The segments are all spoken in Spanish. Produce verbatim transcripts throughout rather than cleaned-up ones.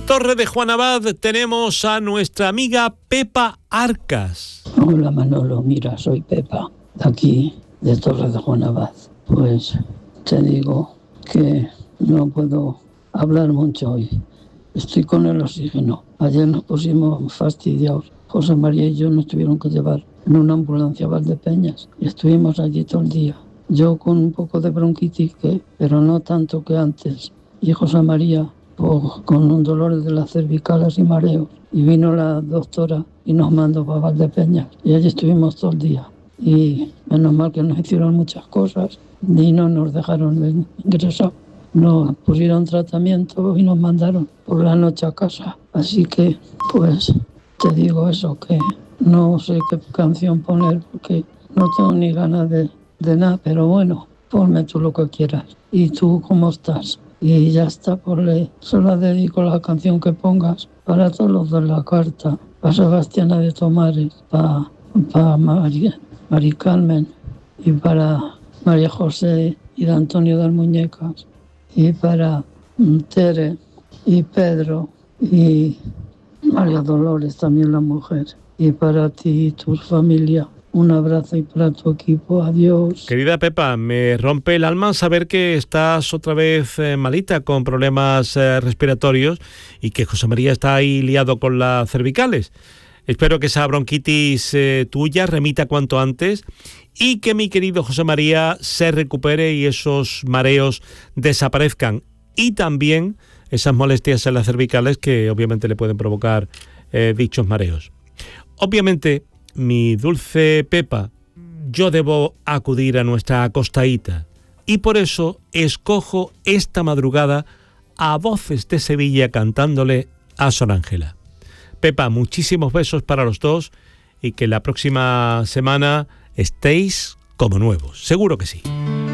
Torre de Juan Abad tenemos a nuestra amiga Pepa Arcas. Hola Manolo, mira, soy Pepa, de aquí, de Torre de Juan Abad. Pues te digo que no puedo hablar mucho hoy. Estoy con el oxígeno. Ayer nos pusimos fastidiados. José María y yo nos tuvieron que llevar en una ambulancia a Valdepeñas y estuvimos allí todo el día. Yo con un poco de bronquitis, que, pero no tanto que antes. Y José María pues, con un dolor de las cervicales y mareos. Y vino la doctora y nos mandó para Valdepeñas. Y allí estuvimos todo el día. Y menos mal que nos hicieron muchas cosas y no nos dejaron ingresar. Nos pusieron tratamiento y nos mandaron por la noche a casa. Así que, pues, te digo eso, que no sé qué canción poner porque no tengo ni ganas de, de nada. Pero bueno, ponme tú lo que quieras. ¿Y tú cómo estás? Y ya está, pues le, solo dedico la canción que pongas para todos los de la carta. Para Sebastiana de Tomares, para, para María, Mari Carmen y para María José y de Antonio de Muñecas. Y para Tere y Pedro y María Dolores, también la mujer. Y para ti y tu familia, un abrazo, y para tu equipo, adiós. Querida Pepa, me rompe el alma saber que estás otra vez eh, malita con problemas eh, respiratorios y que José María está ahí liado con las cervicales. Espero que esa bronquitis eh, tuya remita cuanto antes y que mi querido José María se recupere y esos mareos desaparezcan. Y también esas molestias en las cervicales que obviamente le pueden provocar eh, dichos mareos. Obviamente, mi dulce Pepa, yo debo acudir a nuestra acostadita y por eso escojo esta madrugada a Voces de Sevilla cantándole a Sor Ángela. Pepa, muchísimos besos para los dos y que la próxima semana estéis como nuevos. Seguro que sí.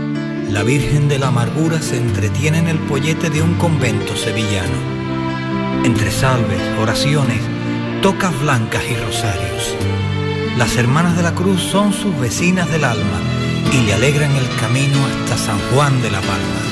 La Virgen de la Amargura se entretiene en el pollete de un convento sevillano. Entre salves, oraciones, tocas blancas y rosarios. Las hermanas de la cruz son sus vecinas del alma y le alegran el camino hasta San Juan de la Palma.